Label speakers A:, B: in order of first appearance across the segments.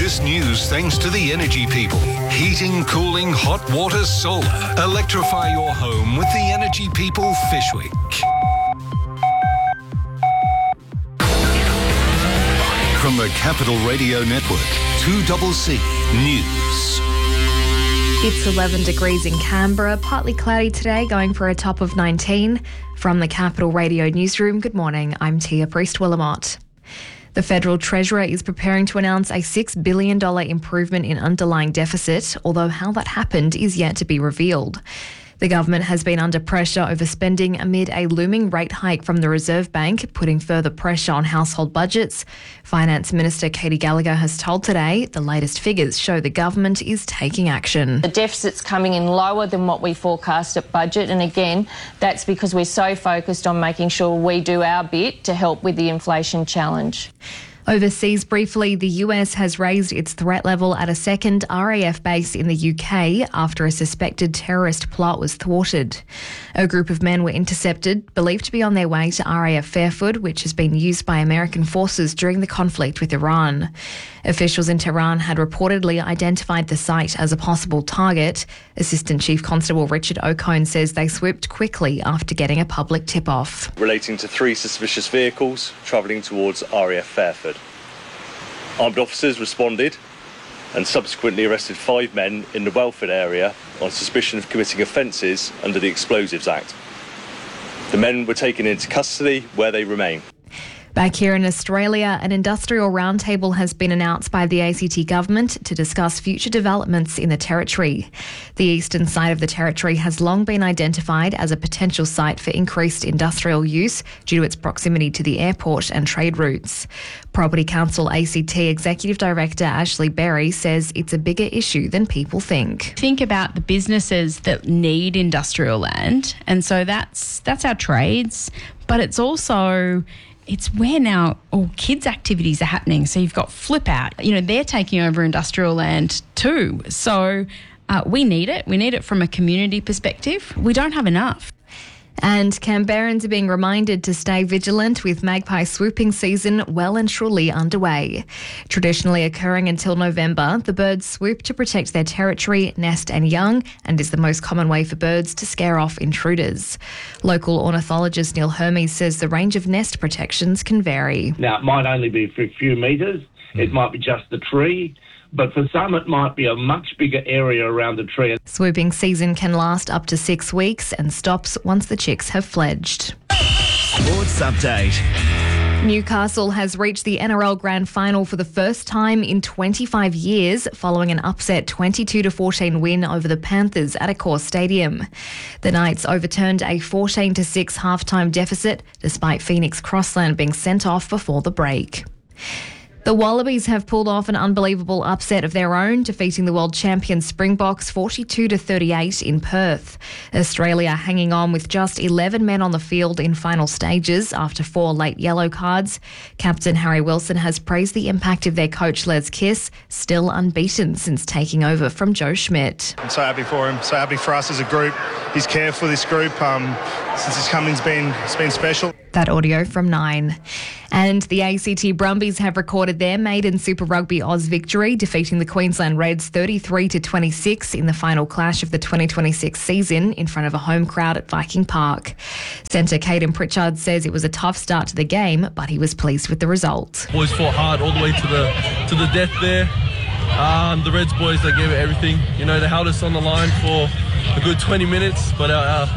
A: latest news thanks to the Energy People. Heating, cooling, hot water, solar. Electrify your home with the Energy People Fish Week. From the Capital Radio Network, 2CC News.
B: It's 11 degrees in Canberra, partly cloudy today, going for a top of 19. From the Capital Radio Newsroom, good morning, I'm Tia Priest-Willamott. The Federal Treasurer is preparing to announce a $6 billion improvement in underlying deficit, although how that happened is yet to be revealed. The government has been under pressure over spending amid a looming rate hike from the Reserve Bank, putting further pressure on household budgets. Finance Minister Katy Gallagher has told Today the latest figures show the government is taking action.
C: The deficit's coming in lower than what we forecast at budget, and again, that's because we're so focused on making sure we do our bit to help with the inflation challenge.
B: Overseas briefly, the US has raised its threat level at a second RAF base in the UK after a suspected terrorist plot was thwarted. A group of men were intercepted, believed to be on their way to RAF Fairford, which has been used by American forces during the conflict with Iran. Officials in Tehran had reportedly identified the site as a possible target. Assistant Chief Constable Richard O'Cone says they swooped quickly after getting a public tip-off.
D: Relating to 3 suspicious vehicles travelling towards RAF Fairford. Armed officers responded and subsequently arrested 5 men in the Welford area on suspicion of committing offences under the Explosives Act. The men were taken into custody where they remain.
B: Back here in Australia, an industrial roundtable has been announced by the ACT government to discuss future developments in the territory. The eastern side of the territory has long been identified as a potential site for increased industrial use due to its proximity to the airport and trade routes. Property Council ACT Executive Director Ashley Berry says it's a bigger issue than people think.
E: Think about the businesses that need industrial land, and so that's our trades, but it's also... it's where now all kids' activities are happening. So you've got Flip Out. They're taking over industrial land too. So we need it. We need it from a community perspective. We don't have enough.
B: And Canberrans are being reminded to stay vigilant with magpie swooping season well and truly underway. Traditionally occurring until November, the birds swoop to protect their territory, nest and young, and is the most common way for birds to scare off intruders. Local ornithologist Neil Hermes says the range of nest protections can vary.
F: Now, it might only be for a few metres. It might be just the tree. But for some, it might be a much bigger area around the tree.
B: Swooping season can last up to 6 weeks and stops once the chicks have fledged.
G: Sports update.
B: Newcastle has reached the NRL Grand Final for the first time in 25 years following an upset 22-14 win over the Panthers at Accor Stadium. The Knights overturned a 14-6 halftime deficit despite Phoenix Crossland being sent off before the break. The Wallabies have pulled off an unbelievable upset of their own, defeating the world champion Springboks 42-38 in Perth. Australia hanging on with just 11 men on the field in final stages after 4 late yellow cards. Captain Harry Wilson has praised the impact of their coach Les Kiss, still unbeaten since taking over from Joe Schmidt.
H: I'm so happy for him, so happy for us as a group. His care for this group since his coming's been special.
B: That audio from 9. And the ACT Brumbies have recorded their maiden Super Rugby Oz victory, defeating the Queensland Reds 33-26 in the final clash of the 2026 season in front of a home crowd at Viking Park. Centre Caden Pritchard says it was a tough start to the game, but he was pleased with the result.
I: Boys fought hard all the way to the death there. The Reds boys, they gave it everything. They held us on the line for a good 20 minutes, but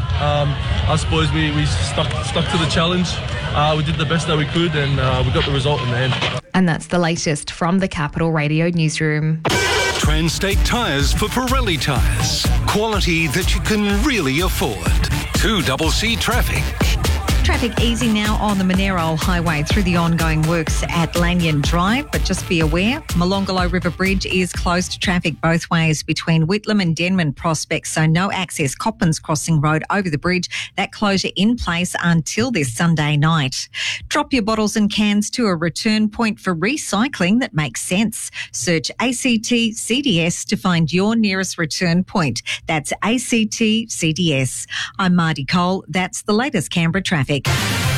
I: us boys, we stuck to the challenge. We did the best that we could, and we got the result in the end.
B: And that's the latest from the Capital Radio Newsroom.
A: Transtate Tyres for Pirelli tyres. Quality that you can really afford. 2CC Traffic.
J: Traffic easing now on the Monero Highway through the ongoing works at Lanyon Drive, but just be aware, Molonglo River Bridge is closed to traffic both ways between Whitlam and Denman Prospect, so no access Coppins Crossing Road over the bridge. That closure in place until this Sunday night. Drop your bottles and cans to a return point for recycling that makes sense. Search ACT CDS to find your nearest return point. That's ACT CDS. I'm Marty Cole. That's the latest Canberra traffic.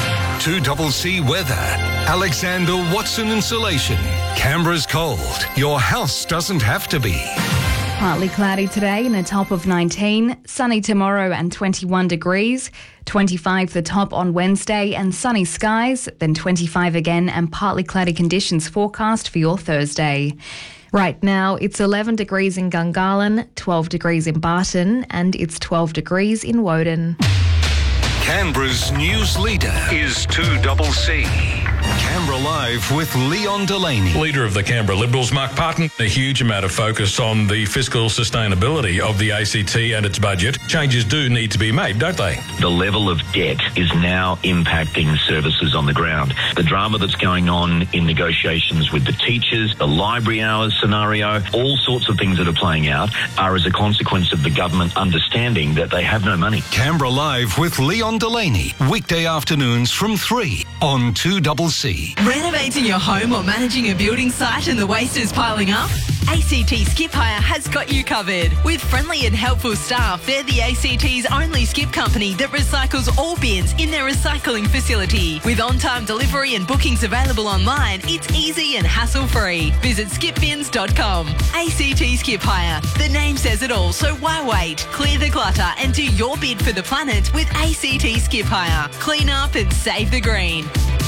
A: 2CC weather. Alexander Watson Insulation. Canberra's cold. Your house doesn't have to be.
B: Partly cloudy today and a top of 19. Sunny tomorrow and 21 degrees. 25 the top on Wednesday and sunny skies. Then 25 again and partly cloudy conditions forecast for your Thursday. Right now, it's 11 degrees in Gungahlin, 12 degrees in Barton, and it's 12 degrees in Woden.
A: Canberra's news leader is 2CC. Canberra Live with Leon Delaney.
K: Leader of the Canberra Liberals, Mark Parton. A huge amount of focus on the fiscal sustainability of the ACT and its budget. Changes do need to be made, don't they?
L: The level of debt is now impacting services on the ground. The drama that's going on in negotiations with the teachers, the library hours scenario, all sorts of things that are playing out are as a consequence of the government understanding that they have no money.
A: Canberra Live with Leon Delaney. Weekday afternoons from 3 on 2CC.
M: Renovating your home or managing a building site and the waste is piling up? ACT Skip Hire has got you covered. With friendly and helpful staff, they're the ACT's only skip company that recycles all bins in their recycling facility. With on-time delivery and bookings available online, it's easy and hassle-free. Visit skipbins.com. ACT Skip Hire. The name says it all, so why wait? Clear the clutter and do your bid for the planet with ACT Skip Hire. Clean up and save the green.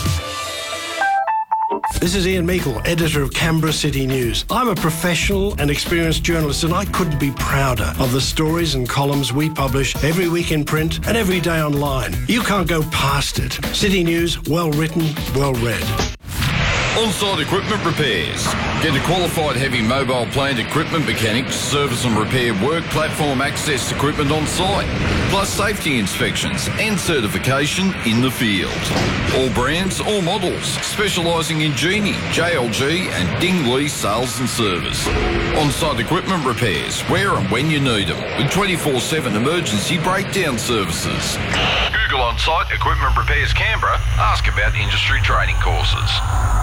N: This is Ian Meikle, editor of Canberra City News. I'm a professional and experienced journalist, and I couldn't be prouder of the stories and columns we publish every week in print and every day online. You can't go past it. City News, well written, well read.
O: On-site equipment repairs. Get a qualified heavy mobile plant equipment mechanic to service and repair work platform access equipment on site, plus safety inspections and certification in the field. All brands, all models, specialising in Genie, JLG and Dingley sales and service. On-site equipment repairs, where and when you need them, with 24/7 emergency breakdown services. Google On-Site Equipment Repairs Canberra. Ask about industry training courses.